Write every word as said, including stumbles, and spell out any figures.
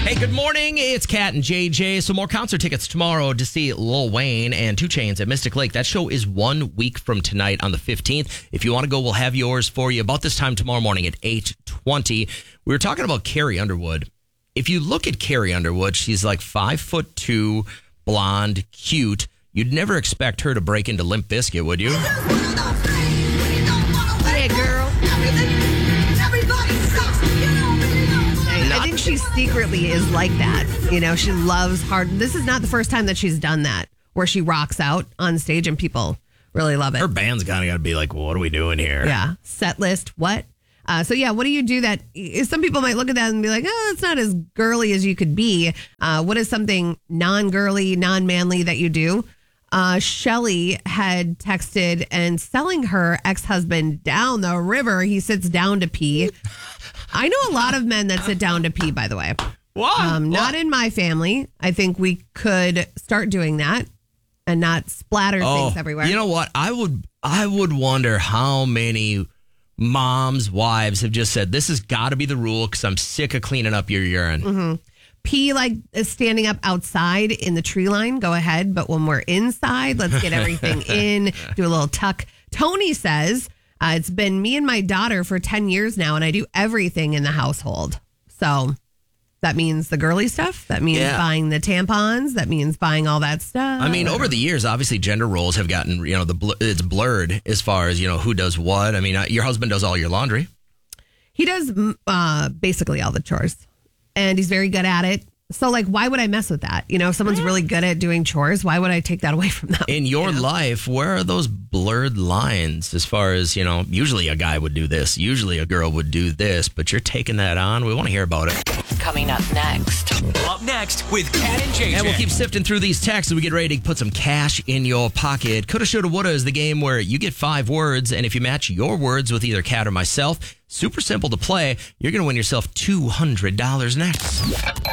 Hey, good morning. It's Kat and J J. So more concert tickets tomorrow to see Lil Wayne and two Chainz at Mystic Lake. That show is one week from tonight on the fifteenth. If you want to go, we'll have yours for you about this time tomorrow morning at eight twenty. We were talking about Carrie Underwood. If you look at Carrie Underwood, she's like five foot two, blonde, cute. You'd never expect her to break into Limp Bizkit, would you? Hey, girl. I think she secretly is like that. You know, she loves hard. This is not the first time that she's done that, where she rocks out on stage and people really love it. Her band's kind of got to be like, well, what are we doing here? Yeah. Set list, what? Uh, so, yeah, what do you do that? Some people might look at that and be like, oh, it's not as girly as you could be. Uh, what is something non-girly, non-manly that you do? Uh, Shelly had texted and selling her ex-husband down the river. He sits down to pee. I know a lot of men that sit down to pee, by the way. What? Um, not What? in my family. I think we could start doing that and not splatter Oh, things everywhere. you know what? I would, I would wonder how many moms, wives have just said, this has got to be the rule because I'm sick of cleaning up your urine. Mm-hmm. Pee like standing up outside in the tree line, go ahead. But when we're inside, let's get everything in, do a little tuck. Tony says, uh, it's been me and my daughter for ten years now, and I do everything in the household. So that means the girly stuff. That means Yeah. buying the tampons. That means buying all that stuff. I mean, over the years, obviously, gender roles have gotten, you know, the bl- it's blurred as far as, you know, who does what. I mean, uh, your husband does all your laundry. He does mm, uh, basically all the chores, and he's very good at it. So, like, why would I mess with that? You know, if someone's really good at doing chores, why would I take that away from them? In your you know? life, where are those blurred lines as far as, you know, usually a guy would do this, usually a girl would do this, but you're taking that on. We want to hear about it. Coming up next. Up next with Kat and J J. And we'll keep sifting through these texts as we get ready to put some cash in your pocket. Coulda, shoulda, woulda is the game where you get five words, and if you match your words with either Kat or myself, super simple to play, you're going to win yourself two hundred dollars next.